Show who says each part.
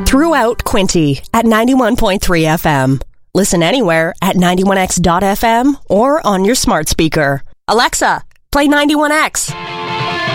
Speaker 1: Throughout Quinte at 91.3 FM. Listen anywhere at 91x.fm or on your smart speaker. Alexa, play 91X.